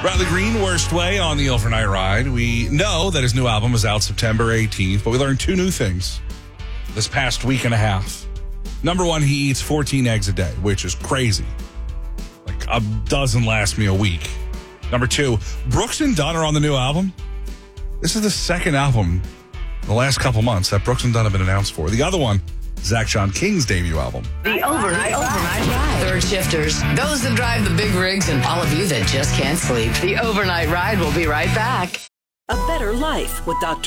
Riley Green, Worst Way on the Overnight Ride. We know that his new album is out September 18th, but we learned two new things this past week and a half. Number one, he eats 14 eggs a day, which is crazy. Like, a dozen lasts me a week. Number two, Brooks and Dunn are on the new album. This is the second album in the last couple months that Brooks and Dunn have been announced for. The other one, Zach John King's debut album. The Overnight Ride. Third shifters, those that drive the big rigs, and all of you that just can't sleep. The Overnight Ride will be right back. A better life with Dr.